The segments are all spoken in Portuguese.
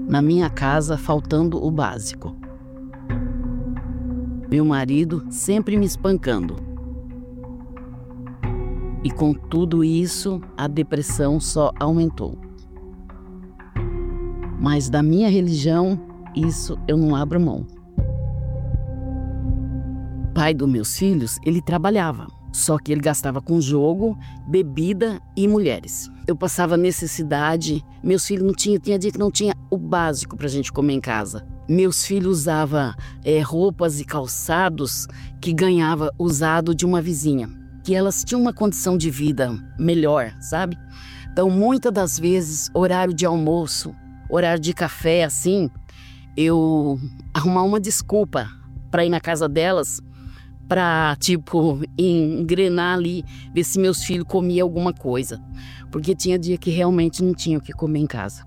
Na minha casa, faltando o básico. Meu marido sempre me espancando. E com tudo isso, a depressão só aumentou. Mas da minha religião, isso eu não abro mão. O pai dos meus filhos, ele trabalhava. Só que ele gastava com jogo, bebida e mulheres. Eu passava necessidade, meus filhos não tinha dia que não tinha o básico pra gente comer em casa. Meus filhos usavam roupas e calçados que ganhava usado de uma vizinha. Que elas tinham uma condição de vida melhor, sabe? Então, muitas das vezes, horário de almoço, horário de café, assim, eu arrumar uma desculpa pra ir na casa delas, pra, engrenar ali, ver se meus filhos comiam alguma coisa. Porque tinha dia que realmente não tinha o que comer em casa.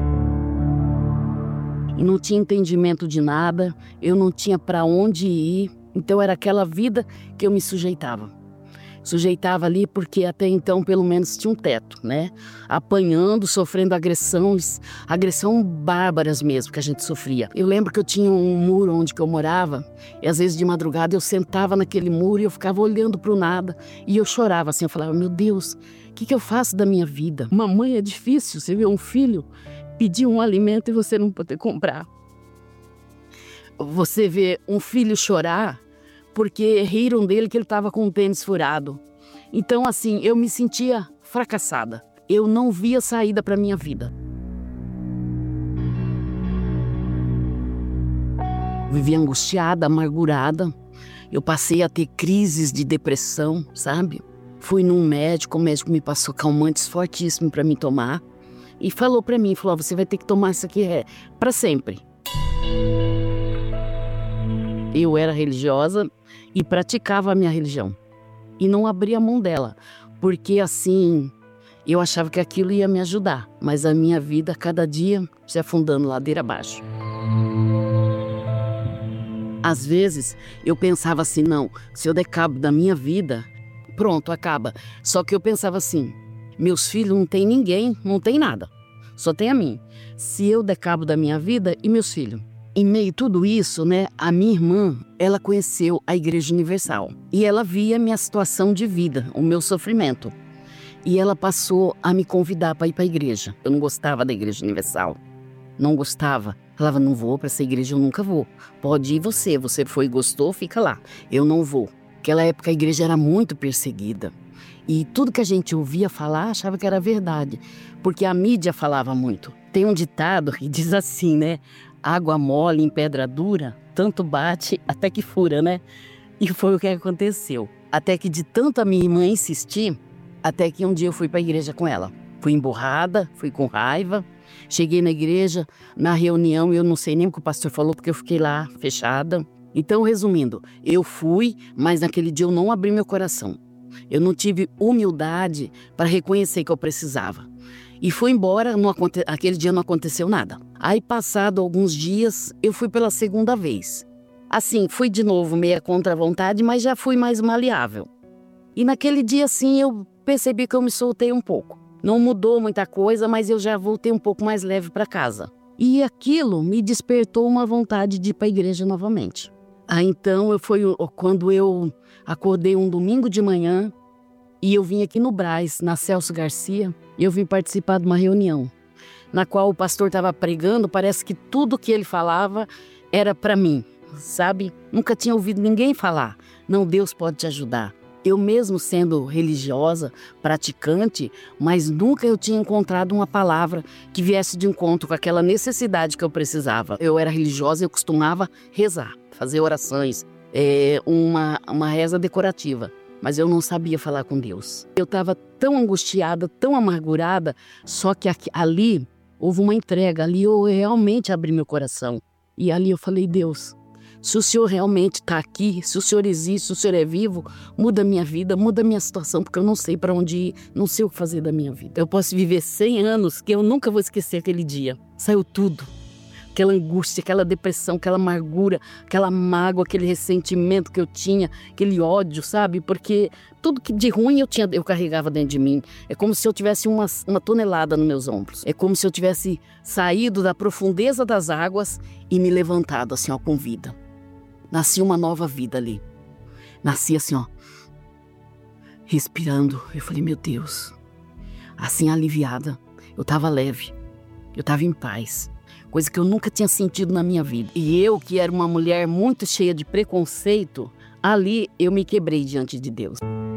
E não tinha entendimento de nada, eu não tinha pra onde ir. Então era aquela vida que eu me sujeitava. Sujeitava ali porque até então pelo menos tinha um teto, né? Apanhando, sofrendo agressões bárbaras mesmo que a gente sofria. Eu lembro que eu tinha um muro onde que eu morava e às vezes de madrugada eu sentava naquele muro e eu ficava olhando pro nada e eu chorava assim, eu falava, meu Deus, o que eu faço da minha vida? Mamãe, é difícil, você vê um filho pedir um alimento e você não poder comprar. Você vê um filho chorar porque riram dele que ele estava com o tênis furado. Então, assim, eu me sentia fracassada. Eu não via saída para minha vida. Vivia angustiada, amargurada. Eu passei a ter crises de depressão, sabe? Fui num médico, o médico me passou calmantes fortíssimos para me tomar. E falou para mim, você vai ter que tomar isso aqui para sempre. Eu era religiosa e praticava a minha religião. E não abria mão dela, porque assim, eu achava que aquilo ia me ajudar. Mas a minha vida, cada dia, se afundando ladeira abaixo. Às vezes, eu pensava assim, não, se eu der cabo da minha vida, pronto, acaba. Só que eu pensava assim, meus filhos não tem ninguém, não tem nada. Só tem a mim. Se eu der cabo da minha vida e meus filhos. Em meio a tudo isso, né, a minha irmã, ela conheceu a Igreja Universal. E ela via minha situação de vida, o meu sofrimento. E ela passou a me convidar para ir para a igreja. Eu não gostava da Igreja Universal. Não gostava. Falava, não vou para essa igreja, eu nunca vou. Pode ir você foi e gostou, fica lá. Eu não vou. Naquela época a igreja era muito perseguida. E tudo que a gente ouvia falar, achava que era verdade. Porque a mídia falava muito. Tem um ditado que diz assim, né? Água mole em pedra dura, tanto bate até que fura, né? E foi o que aconteceu. Até que de tanto a minha irmã insistir, até que um dia eu fui para a igreja com ela. Fui emburrada, fui com raiva. Cheguei na igreja, na reunião, eu não sei nem o que o pastor falou, porque eu fiquei lá fechada. Então, resumindo, eu fui, mas naquele dia eu não abri meu coração. Eu não tive humildade para reconhecer que eu precisava. E fui embora, aquele dia não aconteceu nada. Aí, passado alguns dias, eu fui pela segunda vez. Assim, fui de novo meia contra a vontade, mas já fui mais maleável. E naquele dia, assim, eu percebi que eu me soltei um pouco. Não mudou muita coisa, mas eu já voltei um pouco mais leve para casa. E aquilo me despertou uma vontade de ir para a igreja novamente. Aí, então, quando eu acordei um domingo de manhã, e eu vim aqui no Brás, na Celso Garcia, e eu vim participar de uma reunião, na qual o pastor estava pregando, parece que tudo que ele falava era para mim, sabe? Nunca tinha ouvido ninguém falar, não, Deus pode te ajudar. Eu mesmo sendo religiosa, praticante, mas nunca eu tinha encontrado uma palavra que viesse de encontro com aquela necessidade que eu precisava. Eu era religiosa e eu costumava rezar, fazer orações, uma reza decorativa. Mas eu não sabia falar com Deus. Eu estava tão angustiada, tão amargurada, só que ali houve uma entrega, ali eu realmente abri meu coração. E ali eu falei, Deus, se o Senhor realmente está aqui, se o Senhor existe, se o Senhor é vivo, muda a minha vida, muda a minha situação, porque eu não sei para onde ir, não sei o que fazer da minha vida. Eu posso viver 100 anos, que eu nunca vou esquecer aquele dia. Saiu tudo. aquela angústia, aquela depressão, aquela amargura, aquela mágoa, aquele ressentimento que eu tinha, aquele ódio, sabe? Porque tudo que de ruim eu carregava dentro de mim. É como se eu tivesse uma tonelada nos meus ombros. É como se eu tivesse saído da profundeza das águas e me levantado assim, ó, com vida. Nasci uma nova vida ali. Nasci assim, ó, respirando. Eu falei, meu Deus, assim aliviada. Eu estava leve, eu estava em paz. Coisa que eu nunca tinha sentido na minha vida. E eu, que era uma mulher muito cheia de preconceito, ali eu me quebrei diante de Deus.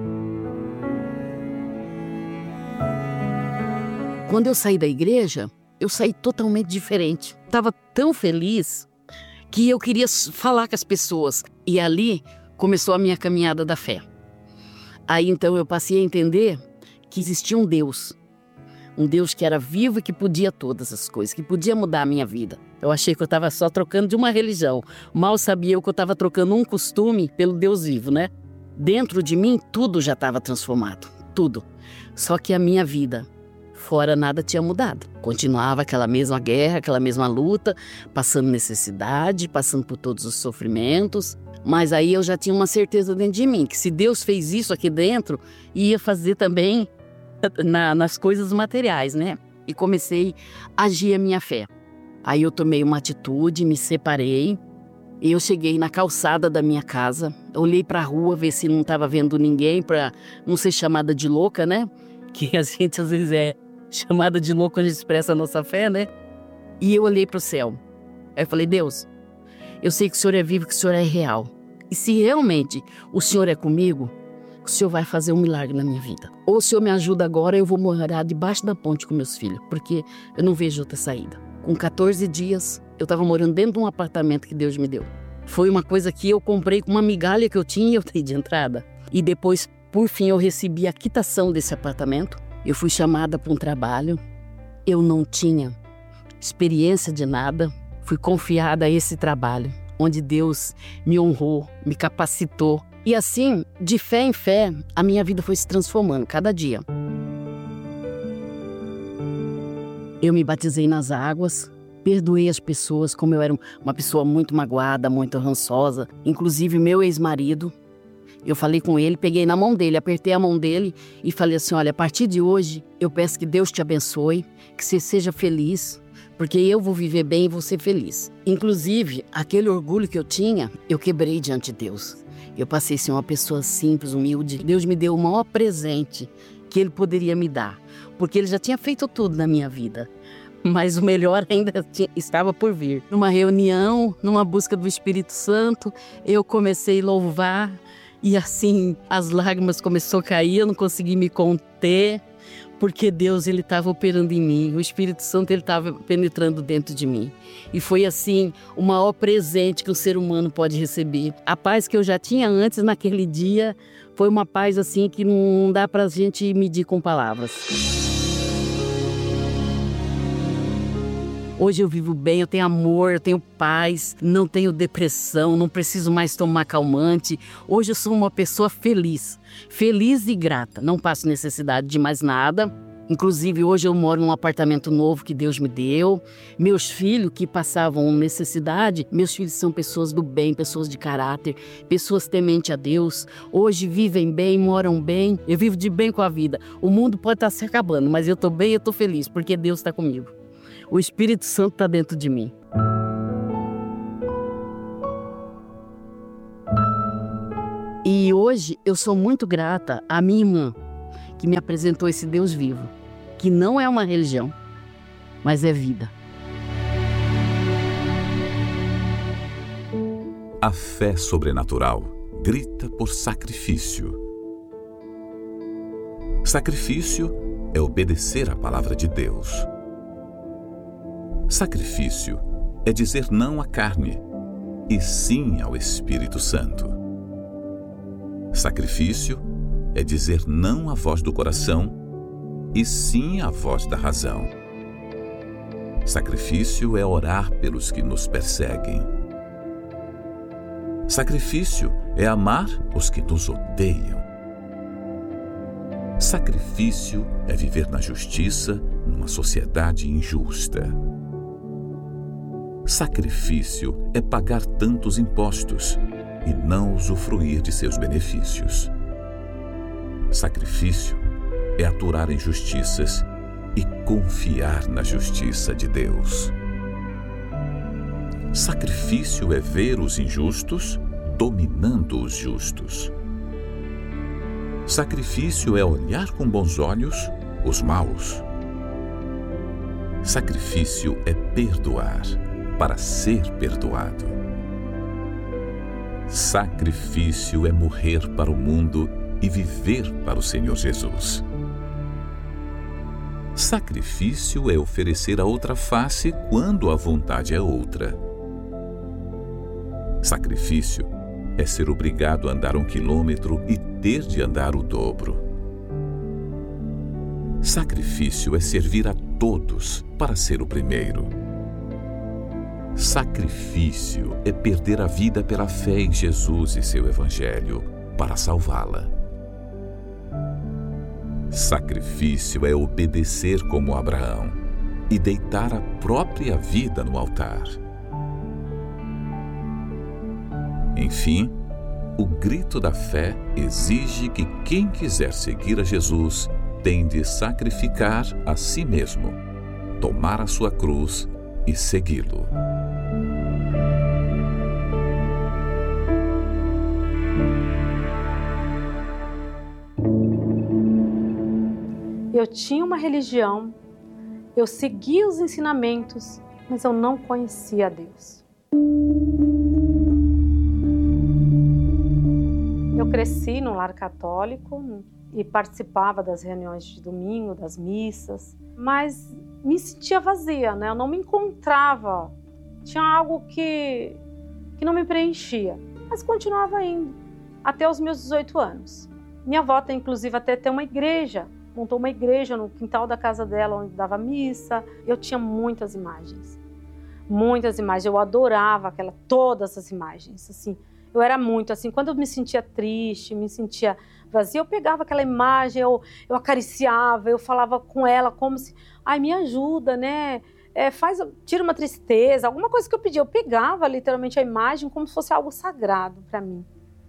Quando eu saí da igreja, eu saí totalmente diferente. Estava tão feliz que eu queria falar com as pessoas. E ali começou a minha caminhada da fé. Aí então eu passei a entender que existia um Deus que era vivo e que podia todas as coisas, que podia mudar a minha vida. Eu achei que eu estava só trocando de uma religião. Mal sabia eu que eu estava trocando um costume pelo Deus vivo, né? Dentro de mim tudo já estava transformado, tudo. Só que a minha vida, fora nada tinha mudado. Continuava aquela mesma guerra, aquela mesma luta, passando necessidade, passando por todos os sofrimentos. Mas aí eu já tinha uma certeza dentro de mim, que se Deus fez isso aqui dentro, ia fazer também nas coisas materiais, né? E comecei a agir a minha fé. Aí eu tomei uma atitude, me separei. E eu cheguei na calçada da minha casa, olhei para a rua, ver se não estava vendo ninguém, para não ser chamada de louca, né? Que a gente às vezes é chamada de louca quando a gente expressa a nossa fé, né? E eu olhei para o céu. Aí eu falei, Deus, eu sei que o Senhor é vivo, que o Senhor é real. E se realmente o Senhor é comigo, o Senhor vai fazer um milagre na minha vida. Ou o Senhor me ajuda agora, eu vou morar debaixo da ponte com meus filhos, porque eu não vejo outra saída. Com 14 dias, eu estava morando dentro de um apartamento que Deus me deu. Foi uma coisa que eu comprei com uma migalha que eu tinha e eu dei de entrada. E depois, por fim, eu recebi a quitação desse apartamento. Eu fui chamada para um trabalho. Eu não tinha experiência de nada. Fui confiada a esse trabalho, onde Deus me honrou, me capacitou. E assim, de fé em fé, a minha vida foi se transformando cada dia. Eu me batizei nas águas, perdoei as pessoas, como eu era uma pessoa muito magoada, muito rançosa. Inclusive, meu ex-marido, eu falei com ele, peguei na mão dele, apertei a mão dele e falei assim, olha, a partir de hoje, eu peço que Deus te abençoe, que você seja feliz, porque eu vou viver bem e vou ser feliz. Inclusive, aquele orgulho que eu tinha, eu quebrei diante de Deus. Eu passei a ser uma pessoa simples, humilde. Deus me deu o maior presente que Ele poderia me dar, porque Ele já tinha feito tudo na minha vida. Mas o melhor ainda estava por vir. Numa reunião, numa busca do Espírito Santo, eu comecei a louvar e assim as lágrimas começaram a cair, eu não consegui me conter, porque Deus ele estava operando em mim, o Espírito Santo ele estava penetrando dentro de mim. E foi assim o maior presente que o ser humano pode receber. A paz que eu já tinha antes naquele dia foi uma paz assim que não dá para a gente medir com palavras. Hoje eu vivo bem, eu tenho amor, eu tenho paz, não tenho depressão, não preciso mais tomar calmante. Hoje eu sou uma pessoa feliz, feliz e grata. Não passo necessidade de mais nada. Inclusive hoje eu moro num apartamento novo que Deus me deu. Meus filhos que passavam necessidade, meus filhos são pessoas do bem, pessoas de caráter, pessoas tementes a Deus. Hoje vivem bem, moram bem, eu vivo de bem com a vida. O mundo pode estar se acabando, mas eu estou bem, eu estou feliz, porque Deus está comigo. O Espírito Santo está dentro de mim. E hoje eu sou muito grata à minha irmã, que me apresentou esse Deus vivo, que não é uma religião, mas é vida. A fé sobrenatural grita por sacrifício. Sacrifício é obedecer à palavra de Deus. Sacrifício é dizer não à carne e sim ao Espírito Santo. Sacrifício é dizer não à voz do coração e sim à voz da razão. Sacrifício é orar pelos que nos perseguem. Sacrifício é amar os que nos odeiam. Sacrifício é viver na justiça numa sociedade injusta. Sacrifício é pagar tantos impostos e não usufruir de seus benefícios. Sacrifício é aturar injustiças e confiar na justiça de Deus. Sacrifício é ver os injustos dominando os justos. Sacrifício é olhar com bons olhos os maus. Sacrifício é perdoar para ser perdoado. Sacrifício é morrer para o mundo e viver para o Senhor Jesus. Sacrifício é oferecer a outra face quando a vontade é outra. Sacrifício é ser obrigado a andar 1 quilômetro e ter de andar o dobro. Sacrifício é servir a todos para ser o primeiro. Sacrifício é perder a vida pela fé em Jesus e seu Evangelho para salvá-la. Sacrifício é obedecer como Abraão e deitar a própria vida no altar. Enfim, o grito da fé exige que quem quiser seguir a Jesus tem de sacrificar a si mesmo, tomar a sua cruz e segui-lo. Eu tinha uma religião, eu seguia os ensinamentos, mas eu não conhecia Deus. Eu cresci num lar católico e participava das reuniões de domingo, das missas, mas me sentia vazia, né? Eu não me encontrava, tinha algo que não me preenchia, mas continuava indo até os meus 18 anos. Minha avó, inclusive, até tem uma igreja, montou uma igreja no quintal da casa dela, onde dava missa. Eu tinha muitas imagens, eu adorava todas as imagens, assim. Eu era muito assim, quando eu me sentia triste, me sentia vazia, eu pegava aquela imagem, eu acariciava, eu falava com ela como se, ai, me ajuda, né? Tira uma tristeza, alguma coisa que eu pedia. Eu pegava literalmente a imagem como se fosse algo sagrado para mim.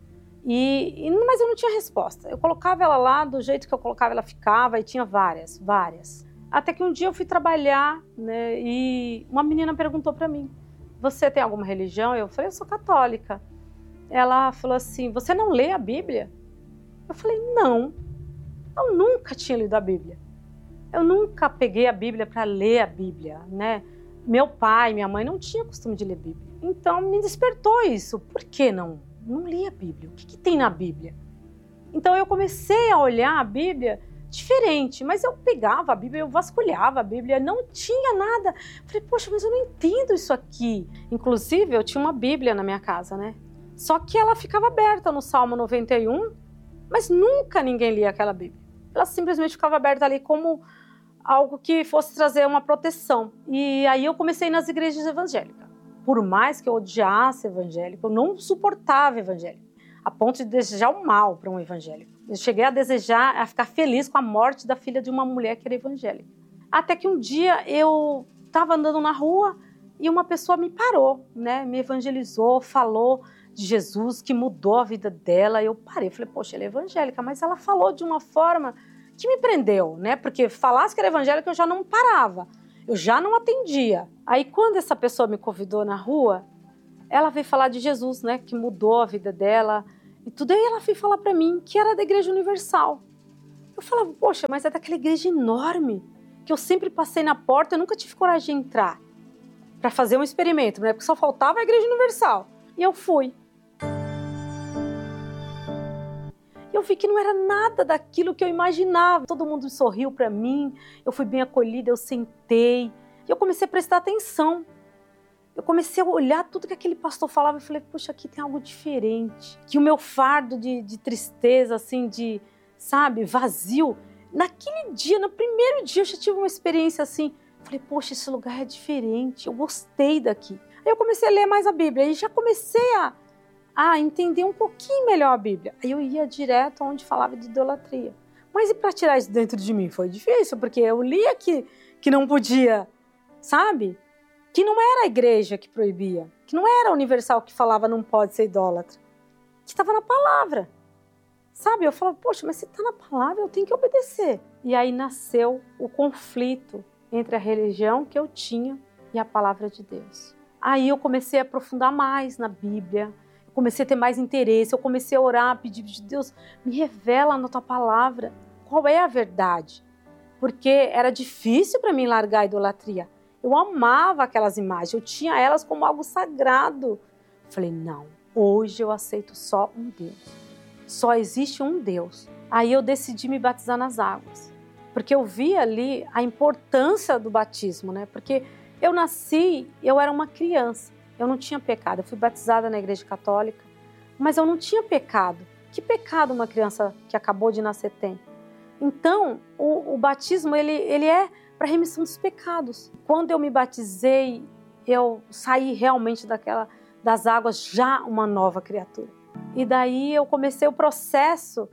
Mas eu não tinha resposta. Eu colocava ela lá, do jeito que eu colocava, ela ficava, e tinha várias. Até que um dia eu fui trabalhar, né, e uma menina perguntou para mim, você tem alguma religião? Eu falei, eu sou católica. Ela falou assim, você não lê a Bíblia? Eu falei, não, eu nunca tinha lido a Bíblia. Eu nunca peguei a Bíblia para ler a Bíblia, né? Meu pai, minha mãe não tinham costume de ler Bíblia. Então me despertou isso. Por que não li a Bíblia? O que tem na Bíblia? Então eu comecei a olhar a Bíblia diferente, mas eu pegava a Bíblia, eu vasculhava a Bíblia, não tinha nada. Falei, poxa, mas eu não entendo isso aqui. Inclusive, eu tinha uma Bíblia na minha casa, né? Só que ela ficava aberta no Salmo 91, mas nunca ninguém lia aquela Bíblia. Ela simplesmente ficava aberta ali como algo que fosse trazer uma proteção. E aí eu comecei nas igrejas evangélicas. Por mais que eu odiasse evangélico, eu não suportava evangélico, a ponto de desejar o mal para um evangélico. Eu cheguei a ficar feliz com a morte da filha de uma mulher que era evangélica. Até que um dia eu estava andando na rua e uma pessoa me parou, né? Me evangelizou, falou de Jesus, que mudou a vida dela. Eu parei, falei, poxa, ela é evangélica, mas ela falou de uma forma que me prendeu, né? Porque falasse que era evangélica, eu já não parava, eu já não atendia. Aí quando essa pessoa me convidou na rua, ela veio falar de Jesus, né? Que mudou a vida dela e tudo. Aí ela veio falar para mim que era da Igreja Universal. Eu falava, poxa, mas é daquela igreja enorme, que eu sempre passei na porta, eu nunca tive coragem de entrar para fazer um experimento, né? Porque só faltava a Igreja Universal. E eu fui. Eu vi que não era nada daquilo que eu imaginava. Todo mundo sorriu para mim, eu fui bem acolhida, eu sentei. E eu comecei a prestar atenção. Eu comecei a olhar tudo que aquele pastor falava e falei, poxa, aqui tem algo diferente. Que o meu fardo de tristeza, assim, sabe, vazio. Naquele dia, no primeiro dia, eu já tive uma experiência assim. Falei, poxa, esse lugar é diferente, eu gostei daqui. Aí eu comecei a ler mais a Bíblia e já comecei a entender um pouquinho melhor a Bíblia. Aí eu ia direto onde falava de idolatria. Mas e para tirar isso dentro de mim? Foi difícil, porque eu lia que não podia, sabe? que não era a igreja que proibia, que não era a Universal que falava não pode ser idólatra, que estava na palavra. Sabe, eu falava, poxa, mas se está na palavra, eu tenho que obedecer. E aí nasceu o conflito entre a religião que eu tinha e a palavra de Deus. Aí eu comecei a aprofundar mais na Bíblia, eu comecei a ter mais interesse, eu comecei a orar, a pedir de Deus, me revela na tua palavra qual é a verdade. Porque era difícil para mim largar a idolatria. Eu amava aquelas imagens, eu tinha elas como algo sagrado. Falei, não, hoje eu aceito só um Deus. Só existe um Deus. Aí eu decidi me batizar nas águas. Porque eu vi ali a importância do batismo, né? Porque eu nasci, eu era uma criança. Eu não tinha pecado. Eu fui batizada na igreja católica, mas eu não tinha pecado. Que pecado uma criança que acabou de nascer tem? Então, o batismo, ele é para remissão dos pecados. Quando eu me batizei, eu saí realmente das águas já uma nova criatura. E daí eu comecei o processo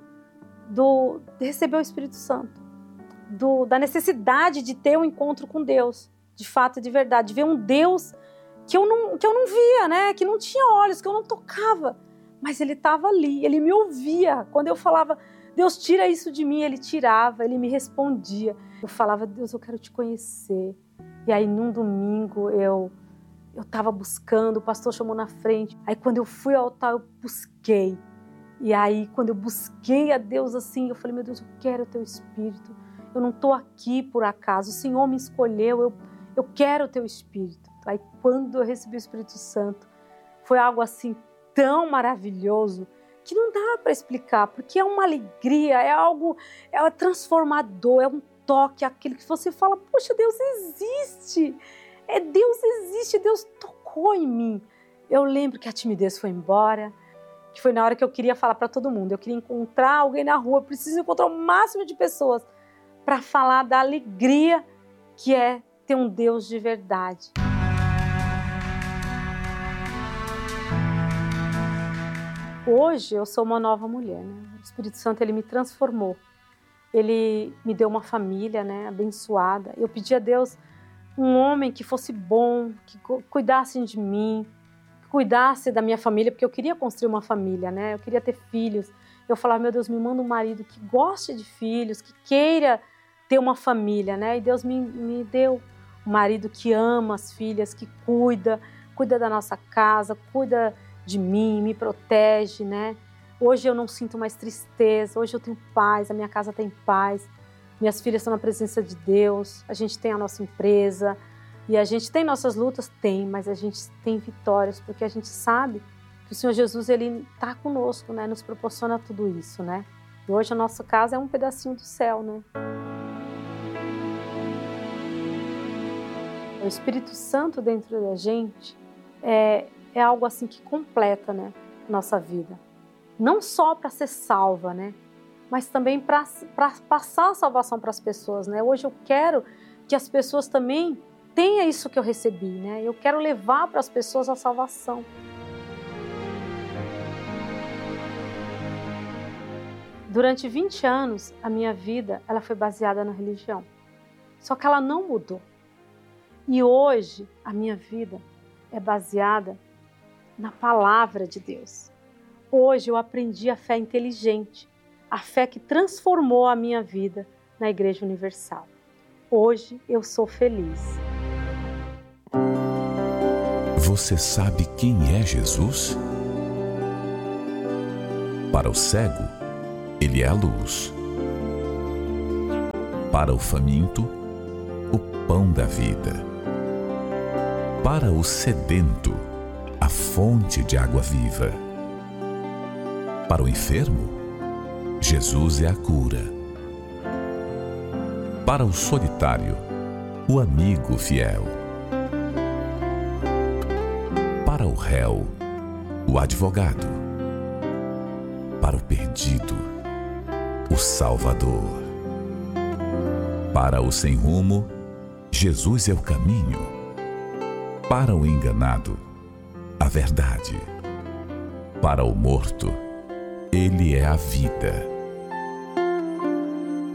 de receber o Espírito Santo, da necessidade de ter um encontro com Deus, de fato e de verdade, de ver um Deus que eu não via, né? Que não tinha olhos, que eu não tocava, mas Ele estava ali, Ele me ouvia. Quando eu falava, Deus, tira isso de mim, Ele tirava, Ele me respondia. Eu falava, Deus, eu quero te conhecer. E aí num domingo eu estava buscando, o pastor chamou na frente. Aí quando eu fui ao altar, eu busquei. E aí quando eu busquei a Deus assim, eu falei, meu Deus, eu quero o teu Espírito. Eu não estou aqui por acaso, o Senhor me escolheu, eu quero o teu Espírito. Aí quando eu recebi o Espírito Santo, foi algo assim tão maravilhoso, que não dá para explicar, porque é uma alegria, é transformador, é um toque, aquele que você fala, poxa, Deus existe. Deus existe, Deus tocou em mim. Eu lembro que a timidez foi embora, que foi na hora que eu queria falar para todo mundo. Eu queria encontrar alguém na rua, eu preciso encontrar o máximo de pessoas para falar da alegria que é ter um Deus de verdade. Hoje eu sou uma nova mulher, né? O Espírito Santo, ele me transformou. Ele me deu uma família, né, abençoada. Eu pedi a Deus um homem que fosse bom, que cuidasse de mim, que cuidasse da minha família, porque eu queria construir uma família, né? Eu queria ter filhos. Eu falava, meu Deus, me manda um marido que goste de filhos, que queira ter uma família, né? E Deus me deu um marido que ama as filhas, que cuida da nossa casa, cuida de mim, me protege, né? Hoje eu não sinto mais tristeza, hoje eu tenho paz, a minha casa tem paz. Minhas filhas estão na presença de Deus, a gente tem a nossa empresa e a gente tem nossas lutas, mas a gente tem vitórias, porque a gente sabe que o Senhor Jesus, Ele está conosco, né? Nos proporciona tudo isso, né? E hoje a nossa casa é um pedacinho do céu, né? O Espírito Santo dentro da gente é algo assim que completa, né, nossa vida. Não só para ser salva, né? Mas também para passar a salvação para as pessoas, né? Hoje eu quero que as pessoas também tenham isso que eu recebi, né? Eu quero levar para as pessoas a salvação. Durante 20 anos, a minha vida ela foi baseada na religião. Só que ela não mudou. E hoje, a minha vida é baseada na palavra de Deus. Hoje eu aprendi a fé inteligente, a fé que transformou a minha vida na Igreja Universal. Hoje eu sou feliz. Você sabe quem é Jesus? Para o cego, ele é a luz. Para o faminto, o pão da vida. Para o sedento, a fonte de água viva. Para o enfermo, Jesus é a cura. Para o solitário, o amigo fiel. Para o réu, o advogado. Para o perdido, o Salvador. Para o sem rumo, Jesus é o caminho. Para o enganado, a verdade. Para o morto, Ele é a vida.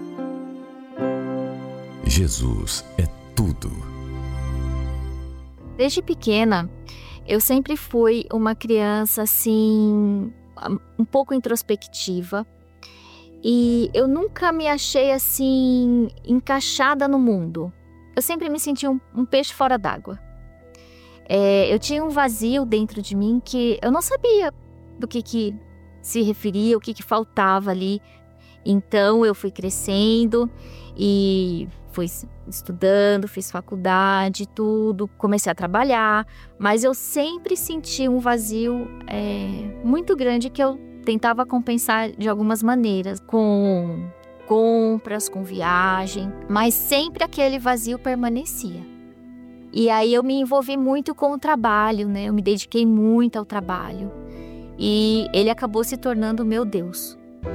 Jesus é tudo. Desde pequena, eu sempre fui uma criança, assim, um pouco introspectiva. E eu nunca me achei, assim, encaixada no mundo. Eu sempre me senti um peixe fora d'água. Eu tinha um vazio dentro de mim que eu não sabia do que se referia, o que faltava ali. Então, eu fui crescendo e fui estudando, fiz faculdade, tudo, comecei a trabalhar, mas eu sempre senti um vazio muito grande que eu tentava compensar de algumas maneiras, com compras, com viagem, mas sempre aquele vazio permanecia. E aí eu me envolvi muito com o trabalho, né? Eu me dediquei muito ao trabalho e ele acabou se tornando o meu Deus.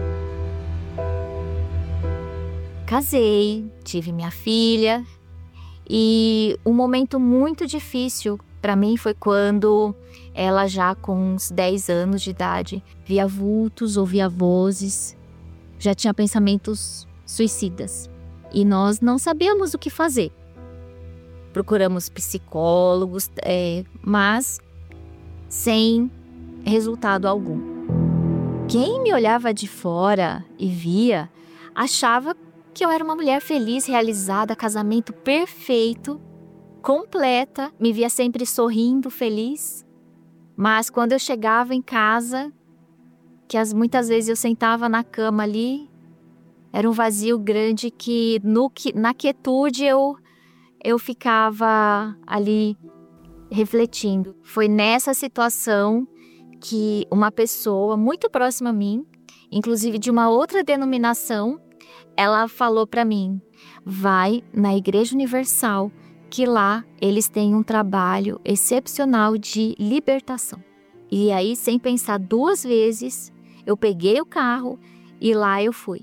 Casei, tive minha filha e um momento muito difícil para mim foi quando ela, já com uns 10 anos de idade, via vultos, ouvia vozes, já tinha pensamentos suicidas e nós não sabíamos o que fazer. Procuramos psicólogos, mas sem resultado algum. Quem me olhava de fora e via, achava que eu era uma mulher feliz, realizada, casamento perfeito, completa, me via sempre sorrindo, feliz. Mas quando eu chegava em casa, muitas vezes eu sentava na cama ali, era um vazio grande que na quietude eu ficava ali refletindo. Foi nessa situação que uma pessoa muito próxima a mim, inclusive de uma outra denominação, ela falou para mim: vai na Igreja Universal, que lá eles têm um trabalho excepcional de libertação. E aí, sem pensar 2 vezes, eu peguei o carro e lá eu fui.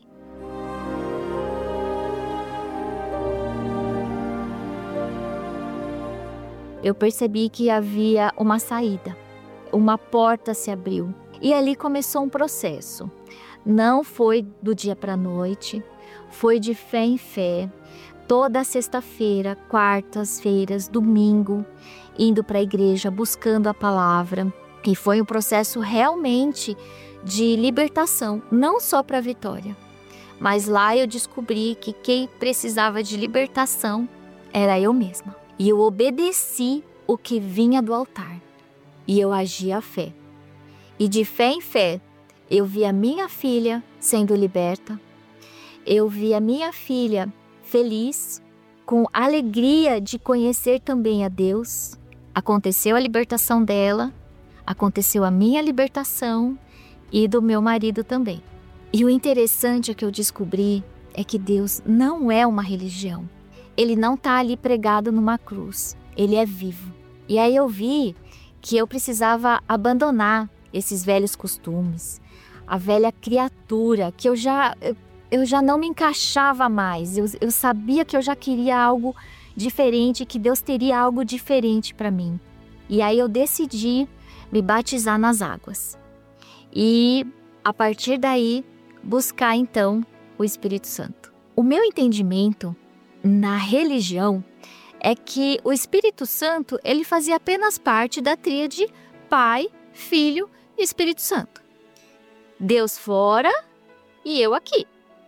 Eu percebi que havia uma saída, uma porta se abriu e ali começou um processo. Não foi do dia para a noite, foi de fé em fé, toda sexta-feira, quartas-feiras, domingo, indo para a igreja, buscando a palavra. E foi um processo realmente de libertação, não só para a Vitória. Mas lá eu descobri que quem precisava de libertação era eu mesma. E eu obedeci o que vinha do altar. E eu agi à fé. E de fé em fé, eu vi a minha filha sendo liberta. Eu vi a minha filha feliz, com alegria de conhecer também a Deus. Aconteceu a libertação dela, aconteceu a minha libertação e do meu marido também. E o interessante que eu descobri é que Deus não é uma religião. Ele não está ali pregado numa cruz, ele é vivo. E aí eu vi que eu precisava abandonar esses velhos costumes, a velha criatura, que eu já não me encaixava mais. Eu sabia que eu já queria algo diferente, que Deus teria algo diferente para mim. E aí eu decidi me batizar nas águas. E a partir daí, buscar então o Espírito Santo. O meu entendimento na religião é que o Espírito Santo, ele fazia apenas parte da tríade Pai, Filho e Espírito Santo. Deus fora e eu aqui.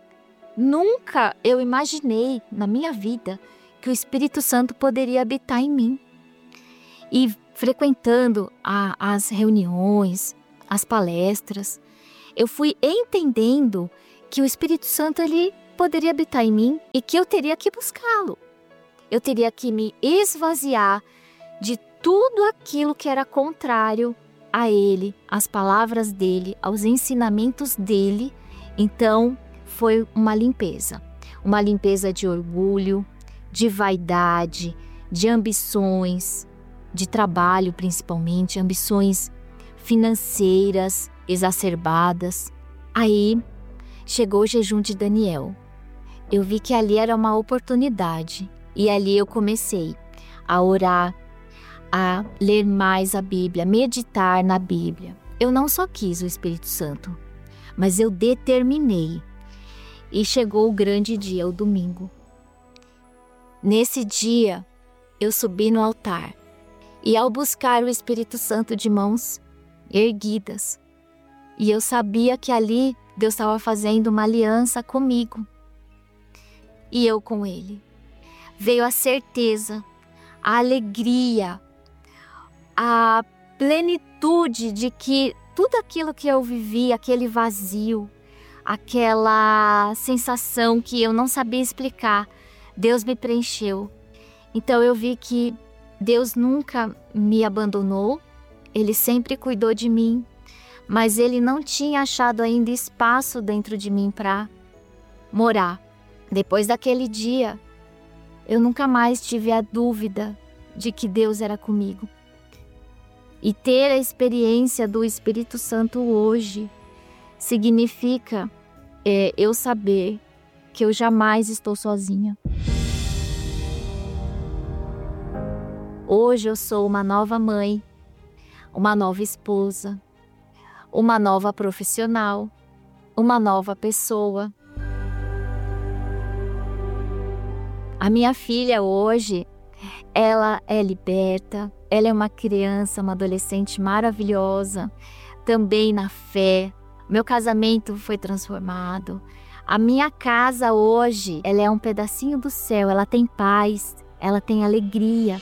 Nunca eu imaginei na minha vida que o Espírito Santo poderia habitar em mim. E frequentando as reuniões, as palestras, eu fui entendendo que o Espírito Santo ele poderia habitar em mim e que eu teria que buscá-lo. Eu teria que me esvaziar de tudo aquilo que era contrário a ele, às palavras dele, aos ensinamentos dele. Então, foi uma limpeza de orgulho, de vaidade, de ambições, de trabalho principalmente, ambições financeiras exacerbadas. Aí chegou o jejum de Daniel. Eu vi que ali era uma oportunidade e ali eu comecei a orar, a ler mais a Bíblia, meditar na Bíblia. Eu não só quis o Espírito Santo, mas eu determinei. E chegou o grande dia, o domingo. Nesse dia, eu subi no altar E ao buscar o Espírito Santo de mãos erguidas, e eu sabia que ali Deus estava fazendo uma aliança comigo e eu com Ele, veio a certeza, a alegria, a plenitude de que tudo aquilo que eu vivi, aquele vazio, aquela sensação que eu não sabia explicar, Deus me preencheu. Então eu vi que Deus nunca me abandonou, Ele sempre cuidou de mim, mas Ele não tinha achado ainda espaço dentro de mim para morar. Depois daquele dia, eu nunca mais tive a dúvida de que Deus era comigo. E ter a experiência do Espírito Santo hoje significa eu saber que eu jamais estou sozinha. Hoje eu sou uma nova mãe, uma nova esposa, uma nova profissional, uma nova pessoa. A minha filha hoje, ela é liberta, ela é uma criança, uma adolescente maravilhosa, também na fé. Meu casamento foi transformado. A minha casa hoje, ela é um pedacinho do céu, ela tem paz, ela tem alegria.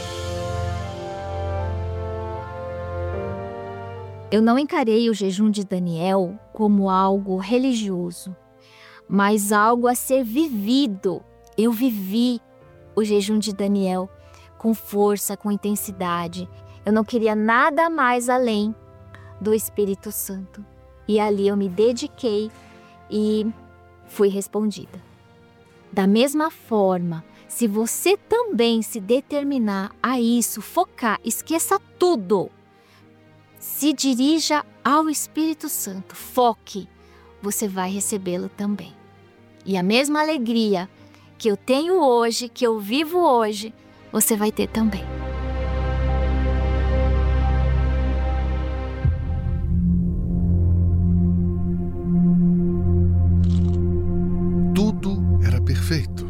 Eu não encarei o jejum de Daniel como algo religioso, mas algo a ser vivido. Eu vivi o jejum de Daniel com força, com intensidade. Eu não queria nada mais além do Espírito Santo. E ali eu me dediquei e fui respondida. Da mesma forma, se você também se determinar a isso, focar, esqueça tudo, se dirija ao Espírito Santo, foque, você vai recebê-lo também. E a mesma alegria que eu tenho hoje, que eu vivo hoje, você vai ter também. Tudo era perfeito.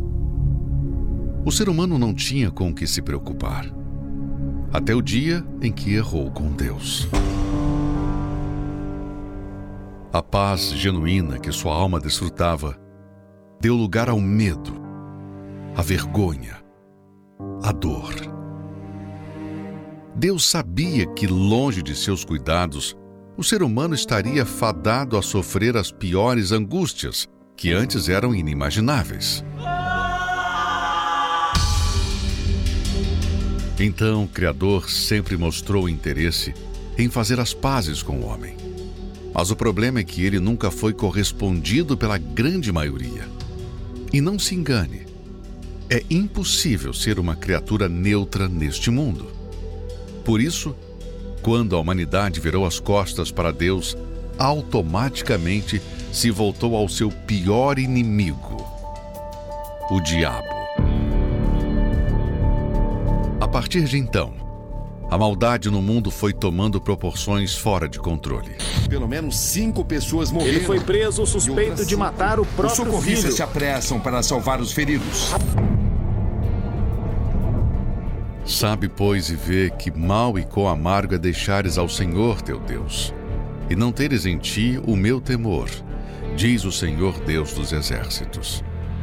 O ser humano não tinha com o que se preocupar, até o dia em que errou com Deus. A paz genuína que sua alma desfrutava deu lugar ao medo, à vergonha, à dor. Deus sabia que, longe de seus cuidados, o ser humano estaria fadado a sofrer as piores angústias, que antes eram inimagináveis. Então, o Criador sempre mostrou interesse em fazer as pazes com o homem. Mas o problema é que ele nunca foi correspondido pela grande maioria. E não se engane, é impossível ser uma criatura neutra neste mundo. Por isso, quando a humanidade virou as costas para Deus, automaticamente se voltou ao seu pior inimigo, o diabo. A partir de então, a maldade no mundo foi tomando proporções fora de controle. Pelo menos 5 pessoas morreram. Ele foi preso suspeito de matar o próprio filho. Os socorristas se apressam para salvar os feridos. Sabe, pois, e vê que mal e quão amargo é deixares ao Senhor teu Deus, e não teres em ti o meu temor, diz o Senhor Deus dos exércitos.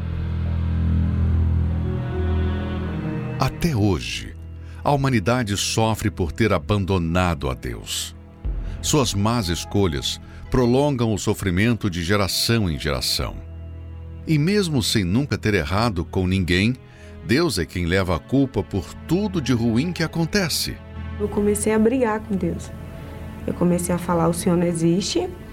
Até hoje, a humanidade sofre por ter abandonado a Deus. Suas más escolhas prolongam o sofrimento de geração em geração. E mesmo sem nunca ter errado com ninguém, Deus é quem leva a culpa por tudo de ruim que acontece. Eu comecei a brigar com Deus. Eu comecei a falar, o Senhor não existe,